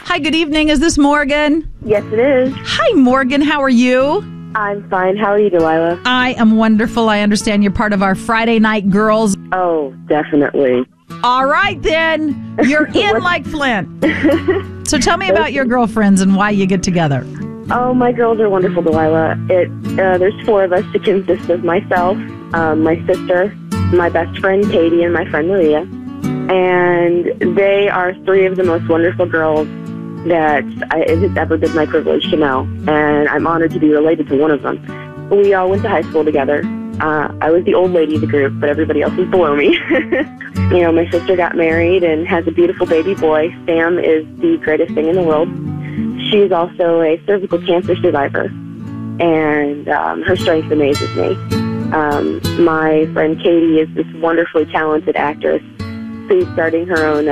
Hi, good evening. Is this Morgan? Yes, it is. Hi, Morgan. How are you? I'm fine. How are you, Delilah? I am wonderful. I understand you're part of our Friday Night Girls. Oh, definitely. All right, then. You're in like Flint. So tell me about your girlfriends and why you get together. Oh, my girls are wonderful, Delilah. There's 4 of us to consist of myself, my sister, my best friend, Katie, and my friend, Maria. And they are 3 of the most wonderful girls that it has ever been my privilege to know. And I'm honored to be related to one of them. We all went to high school together. I was the old lady of the group, but everybody else was below me. You know, my sister got married and has a beautiful baby boy. Sam is the greatest thing in the world. She's also a cervical cancer survivor, and her strength amazes me. My friend Katie is this wonderfully talented actress who's starting her own